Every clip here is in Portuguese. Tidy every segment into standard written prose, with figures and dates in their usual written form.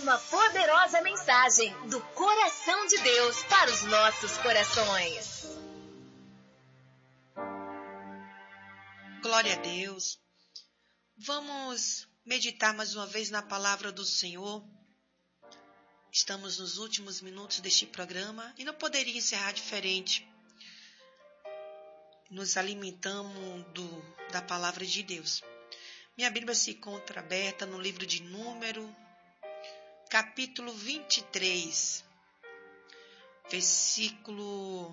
uma poderosa mensagem do coração de Deus para os nossos corações. Glória a Deus. Vamos meditar mais uma vez na palavra do Senhor. Estamos nos últimos minutos deste programa e não poderia encerrar diferente. Nos alimentamos da palavra de Deus. Minha Bíblia se encontra aberta no livro de Número, capítulo 23, versículo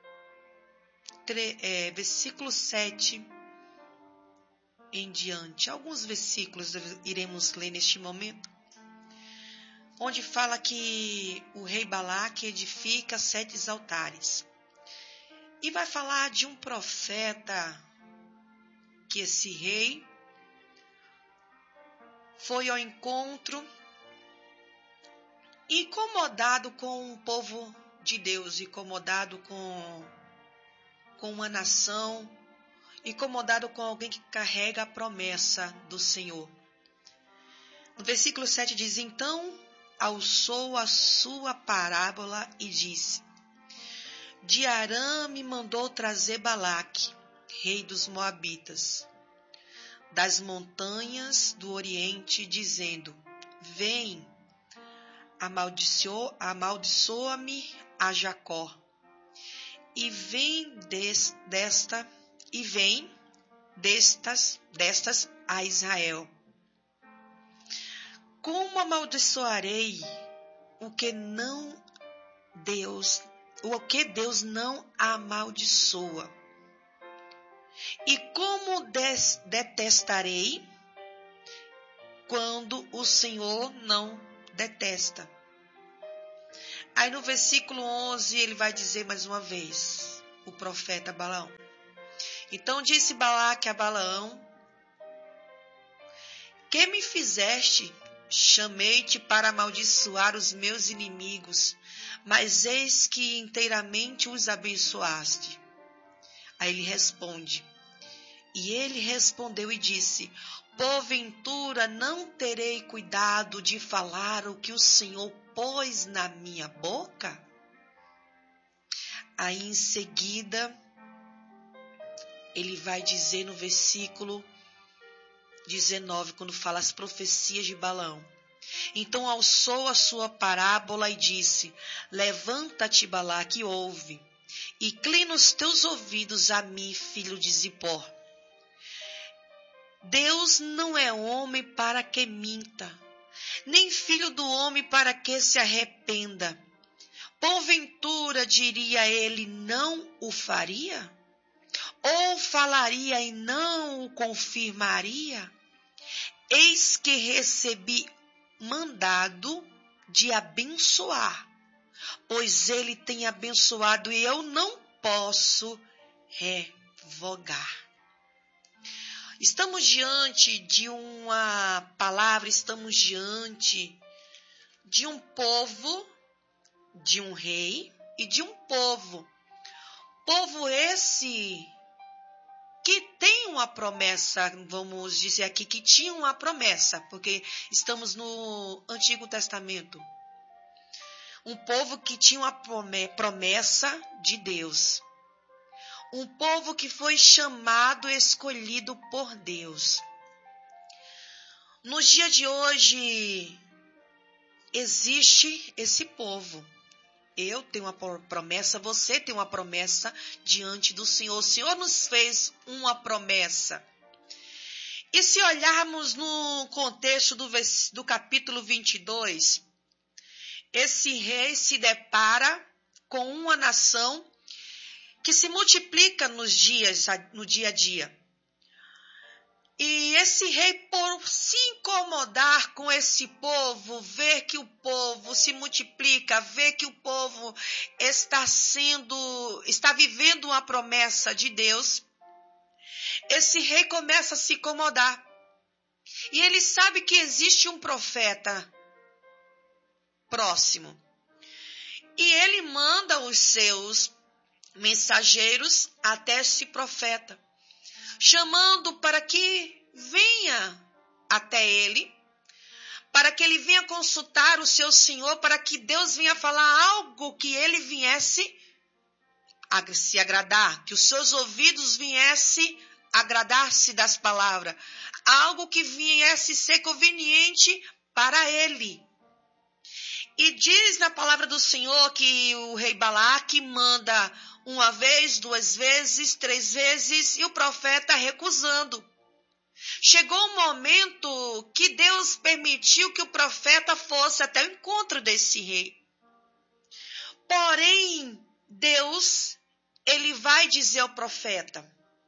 7 em diante. Alguns versículos iremos ler neste momento, onde fala que o rei Balaque edifica 7 altares. E vai falar de um profeta que esse rei foi ao encontro, incomodado com o povo de Deus, incomodado com uma nação, incomodado com alguém que carrega a promessa do Senhor. No versículo 7 diz: Então alçou a sua parábola e disse: De Arã me mandou trazer Balaque, rei dos Moabitas, das montanhas do Oriente, dizendo: Vem, amaldiçoa-me a Jacó, e vem destas a Israel. Como amaldiçoarei o que Deus não amaldiçoa? E como detestarei quando o Senhor não detesta? Aí no versículo 11 ele vai dizer mais uma vez, o profeta Balaão: Então disse Balaque a Balaão: Que me fizeste? Chamei-te para amaldiçoar os meus inimigos, mas eis que inteiramente os abençoaste. Aí ele responde. E ele respondeu e disse: Porventura não terei cuidado de falar o que o Senhor pôs na minha boca? Aí em seguida, ele vai dizer no versículo 19, quando fala as profecias de Balaão: Então alçou a sua parábola e disse: Levanta-te, Balaque, e ouve. Inclina os teus ouvidos a mim, filho de Zippor. Deus não é homem para que minta, nem filho do homem para que se arrependa. Porventura, diria ele, não o faria? Ou falaria e não o confirmaria? Eis que recebi mandado de abençoar, pois ele tem abençoado e eu não posso revogar. Estamos diante de uma palavra, estamos diante de um povo, de um rei e de um povo. Povo esse que tem uma promessa, vamos dizer aqui, que tinha uma promessa, porque estamos no Antigo Testamento. Um povo que tinha uma promessa de Deus. Um povo que foi chamado, escolhido por Deus. Nos dias de hoje, existe esse povo. Eu tenho uma promessa, você tem uma promessa diante do Senhor. O Senhor nos fez uma promessa. E se olharmos no contexto do capítulo 22, esse rei se depara com uma nação que se multiplica no dia a dia. E esse rei, por se incomodar com esse povo, ver que o povo se multiplica, ver que o povo está vivendo uma promessa de Deus, esse rei começa a se incomodar. E ele sabe que existe um profeta próximo. E ele manda os seus mensageiros até esse profeta, chamando para que venha até ele, para que ele venha consultar o seu senhor, para que Deus venha falar algo que ele viesse a se agradar, que os seus ouvidos viessem agradar-se das palavras, algo que viesse ser conveniente para ele. E diz na palavra do Senhor que o rei Balaque manda uma vez, 2 vezes, 3 vezes, e o profeta recusando. Chegou um momento que Deus permitiu que o profeta fosse até o encontro desse rei. Porém, Deus, ele vai dizer ao profeta: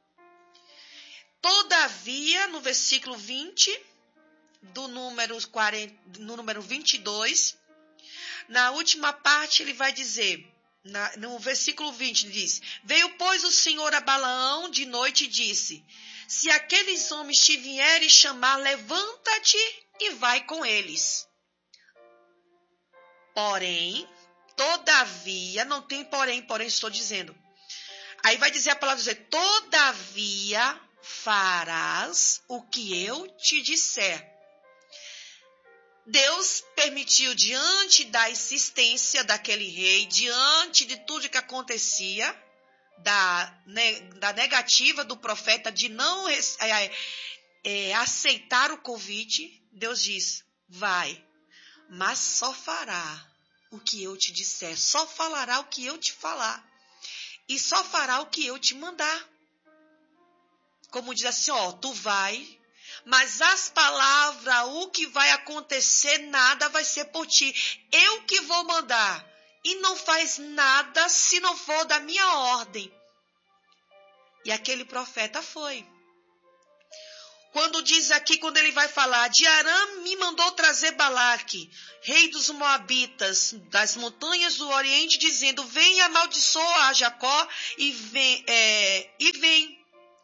todavia, no versículo 20, do número 22, na última parte ele vai dizer, no versículo 20, ele diz: veio, pois, o Senhor a Balaão de noite e disse: se aqueles homens te vierem chamar, levanta-te e vai com eles. Porém, todavia, não tem porém estou dizendo. Aí vai dizer a palavra, todavia farás o que eu te disser. Deus permitiu, diante da insistência daquele rei, diante de tudo que acontecia, da negativa do profeta de não aceitar o convite, Deus diz: vai, mas só fará o que eu te disser, só falará o que eu te falar, e só fará o que eu te mandar. Como diz assim, tu vai, mas as palavras, o que vai acontecer, nada vai ser por ti. Eu que vou mandar. E não faz nada se não for da minha ordem. E aquele profeta foi. Quando diz aqui, quando ele vai falar, de Aram me mandou trazer Balaque, rei dos Moabitas, das montanhas do Oriente, dizendo: vem, amaldiçoa a Jacó e vem.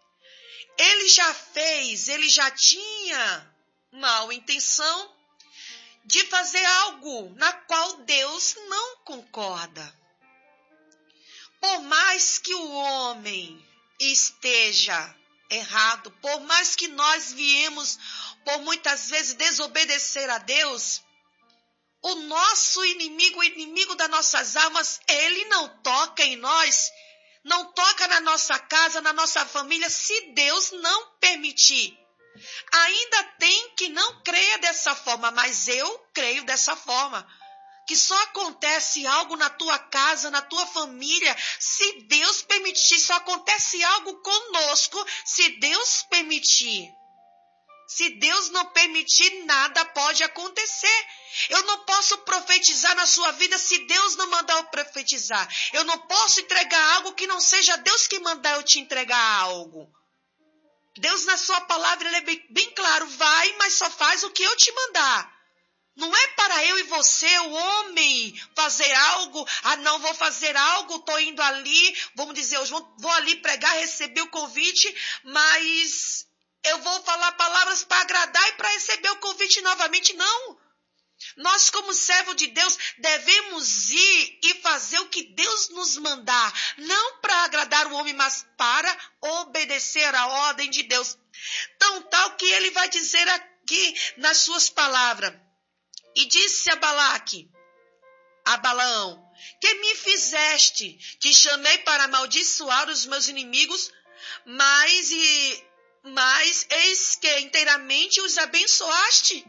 Ele já tinha mal intenção de fazer algo na qual Deus não concorda. Por mais que o homem esteja errado, por mais que nós viemos, por muitas vezes, desobedecer a Deus, o nosso inimigo, o inimigo das nossas almas, ele não toca em nós, não toca na nossa casa, na nossa família, se Deus não permitir. Ainda tem que não creia dessa forma, mas eu creio dessa forma. Que só acontece algo na tua casa, na tua família, se Deus permitir. Só acontece algo conosco, se Deus permitir. Se Deus não permitir, nada pode acontecer. Eu não posso profetizar na sua vida se Deus não mandar eu profetizar. Eu não posso entregar algo que não seja Deus que mandar eu te entregar algo. Deus, na sua palavra, ele é bem claro: vai, mas só faz o que eu te mandar. Não é para eu e você, o homem, fazer algo. Não vou fazer algo, estou indo ali, vamos dizer, eu vou ali pregar, receber o convite, mas eu vou falar palavras para agradar e para receber o convite novamente. Não. Nós, como servo de Deus, devemos ir e fazer o que Deus nos mandar. Não para agradar o homem, mas para obedecer a ordem de Deus. Tão tal que ele vai dizer aqui nas suas palavras. E disse a Balaque, a Balaão: que me fizeste? Te chamei para amaldiçoar os meus inimigos, mas eis que inteiramente os abençoaste.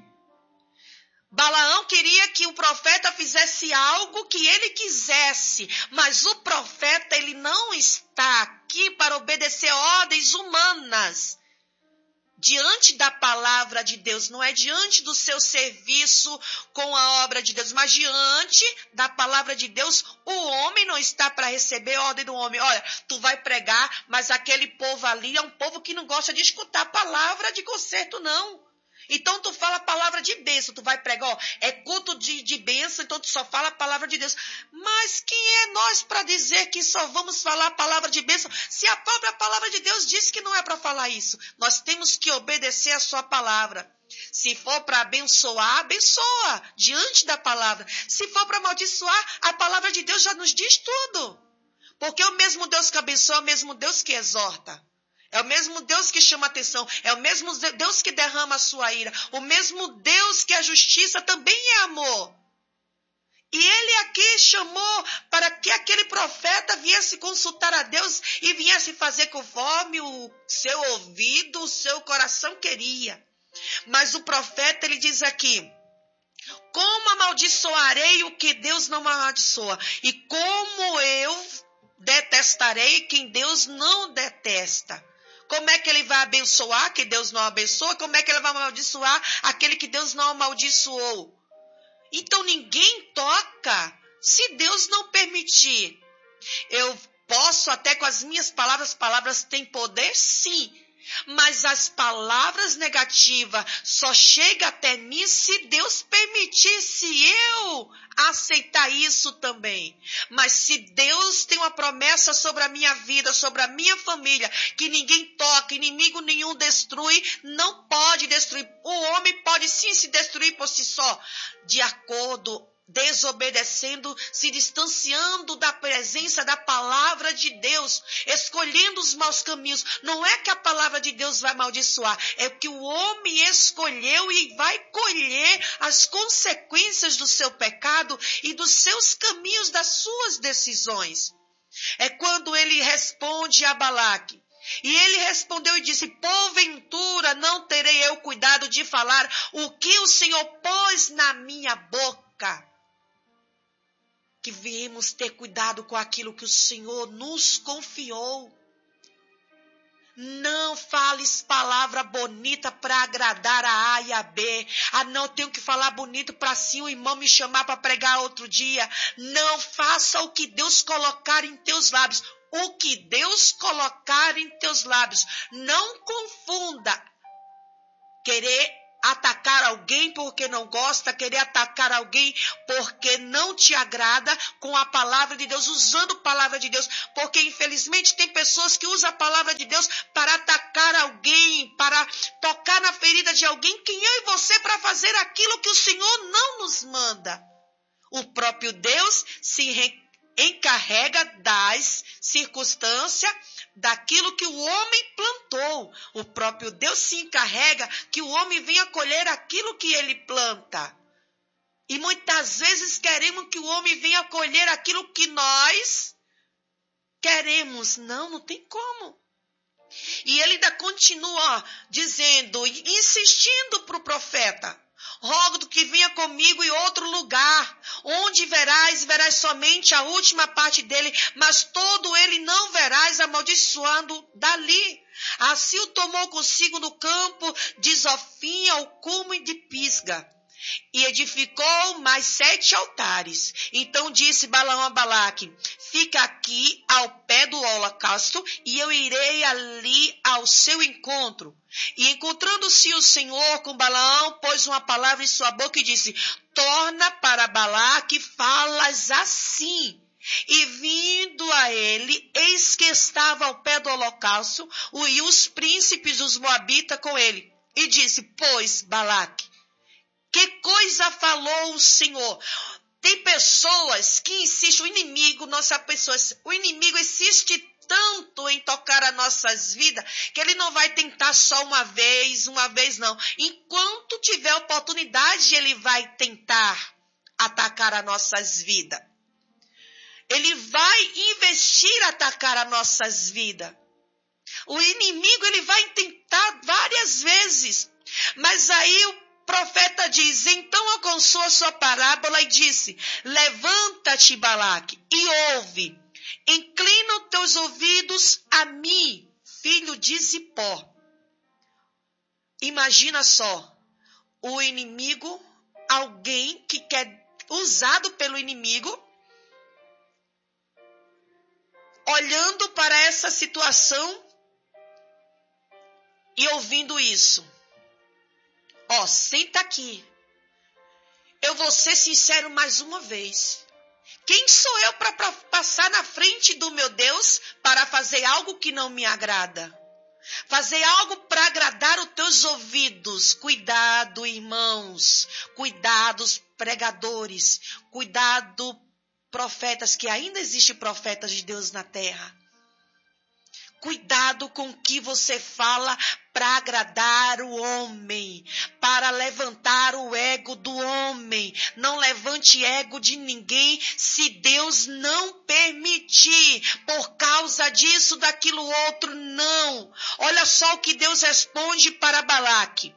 Balaão queria que o profeta fizesse algo que ele quisesse, mas o profeta, ele não está aqui para obedecer ordens humanas. Diante da palavra de Deus, não é diante do seu serviço com a obra de Deus, mas diante da palavra de Deus, o homem não está para receber a ordem do homem. Olha, tu vai pregar, mas aquele povo ali é um povo que não gosta de escutar palavra de conserto, não. Então tu fala a palavra de bênção, tu vai pregar, é culto de bênção, então tu só fala a palavra de Deus. Mas quem é nós para dizer que só vamos falar a palavra de bênção, se a própria palavra de Deus diz que não é para falar isso? Nós temos que obedecer a sua palavra. Se for para abençoar, abençoa diante da palavra. Se for para amaldiçoar, a palavra de Deus já nos diz tudo. Porque é o mesmo Deus que abençoa, é o mesmo Deus que exorta. É o mesmo Deus que chama atenção. É o mesmo Deus que derrama a sua ira. O mesmo Deus que a justiça também é amor. E ele aqui chamou para que aquele profeta viesse consultar a Deus e viesse fazer conforme o seu ouvido, o seu coração queria. Mas o profeta, ele diz aqui: como amaldiçoarei o que Deus não amaldiçoa? E como eu detestarei quem Deus não detesta? Como é que ele vai abençoar que Deus não abençoa? Como é que ele vai amaldiçoar aquele que Deus não amaldiçoou? Então ninguém toca se Deus não permitir. Eu posso até com as minhas palavras têm poder? Sim. Mas as palavras negativas só chegam até mim se Deus permitir, se eu aceitar isso também. Mas se Deus tem uma promessa sobre a minha vida, sobre a minha família, que ninguém toca, inimigo nenhum destrui, não pode destruir. O homem pode sim se destruir por si só, de acordo, desobedecendo, se distanciando da presença da palavra de Deus, escolhendo os maus caminhos. Não é que a palavra de Deus vai amaldiçoar, é que o homem escolheu e vai colher as consequências do seu pecado e dos seus caminhos, das suas decisões. É quando ele responde a Balaque. E ele respondeu e disse: porventura não terei eu cuidado de falar o que o Senhor pôs na minha boca? Que viemos ter cuidado com aquilo que o Senhor nos confiou. Não fales palavra bonita para agradar a A e a B. Ah, não, eu tenho que falar bonito para si, o irmão me chamar para pregar outro dia. Não faça o que Deus colocar em teus lábios. O que Deus colocar em teus lábios. Não confunda querer atacar alguém porque não gosta, querer atacar alguém porque não te agrada com a palavra de Deus, usando a palavra de Deus, porque infelizmente tem pessoas que usam a palavra de Deus para atacar alguém, para tocar na ferida de alguém, quem eu e você, para fazer aquilo que o Senhor não nos manda. O próprio Deus se encarrega das circunstâncias, daquilo que o homem plantou. O próprio Deus se encarrega que o homem venha colher aquilo que ele planta. E muitas vezes queremos que o homem venha colher aquilo que nós queremos. Não tem como. E ele ainda continua dizendo, insistindo para o profeta: rogo que venha comigo em outro lugar, onde verás somente a última parte dele, mas todo ele não verás, amaldiçoando dali. Assim o tomou consigo no campo de Zofim ao cume de Pisga, e edificou mais 7 altares. Então disse Balaão a Balaque: fica aqui ao pé do holocausto, e eu irei ali ao seu encontro. E encontrando-se o Senhor com Balaão, pôs uma palavra em sua boca e disse: torna para Balaque, falas assim. E vindo a ele, eis que estava ao pé do holocausto, e os príncipes dos Moabitas com ele. E disse: pois, Balaque, que coisa falou o Senhor? Tem pessoas que insistem, o inimigo insiste tanto em tocar as nossas vidas, que ele não vai tentar só uma vez não. Enquanto tiver oportunidade, ele vai tentar atacar as nossas vidas. Ele vai investir a atacar as nossas vidas. O inimigo, ele vai tentar várias vezes, mas aí o profeta diz: então alcançou a sua parábola e disse: levanta-te, Balaque, e ouve. Inclina os teus ouvidos a mim, filho de Zipó. Imagina só, o inimigo, alguém que quer, usado pelo inimigo, olhando para essa situação e ouvindo isso. Senta aqui. Eu vou ser sincero mais uma vez. Quem sou eu para passar na frente do meu Deus para fazer algo que não me agrada? Fazer algo para agradar os teus ouvidos. Cuidado, irmãos. Cuidado, pregadores. Cuidado, profetas, que ainda existem profetas de Deus na terra. Cuidado com o que você fala para agradar o homem, para levantar o ego do homem. Não levante ego de ninguém se Deus não permitir. Por causa disso, daquilo outro, não. Olha só o que Deus responde para Balaque.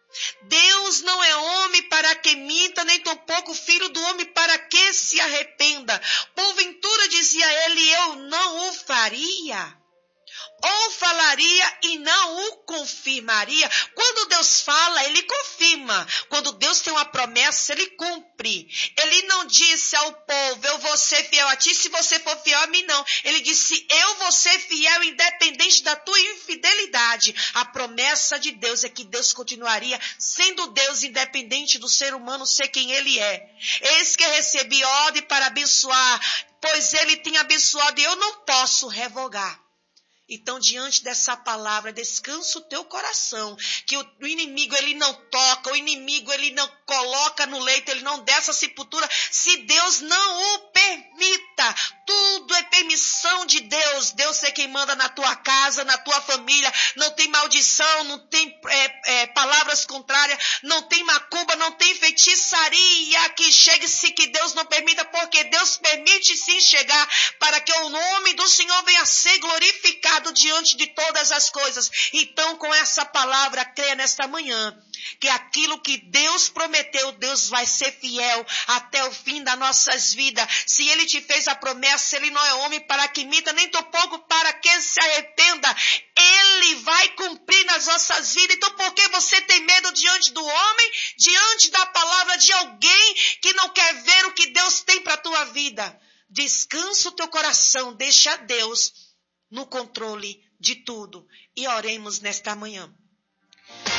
Deus não é homem para que minta, nem tampouco filho do homem para que se arrependa. Porventura, dizia ele, eu não o faria. Ou falaria e não o confirmaria. Quando Deus fala, ele confirma. Quando Deus tem uma promessa, ele cumpre. Ele não disse ao povo, eu vou ser fiel a ti, se você for fiel a mim, não. Ele disse, eu vou ser fiel independente da tua infidelidade. A promessa de Deus é que Deus continuaria sendo Deus independente do ser humano ser quem ele é. Eis que recebi ordem para abençoar, pois ele tem abençoado e eu não posso revogar. Então, diante dessa palavra, descansa o teu coração, que o inimigo, ele não toca, o inimigo, ele não coloca no leito, ele não desce a sepultura, se Deus não o permita. Tudo é permissão de Deus. Deus é quem manda na tua casa, na tua família. Não tem maldição, não tem palavras contrárias, não tem macumba, não tem feitiçaria que chegue-se que Deus não permita, porque Deus permite sim chegar para que o nome do Senhor venha a ser glorificado diante de todas as coisas. Então, com essa palavra, creia nesta manhã que aquilo que Deus prometeu, Deus vai ser fiel até o fim das nossas vidas. Se Ele te fez a promessa, Ele não é homem para que minta, nem tampouco para que se arrependa. Ele vai cumprir nas nossas vidas. Então, por que você tem medo diante do homem, diante da palavra de alguém que não quer ver o que Deus tem para a tua vida? Descansa o teu coração, deixa Deus no controle de tudo. E oremos nesta manhã.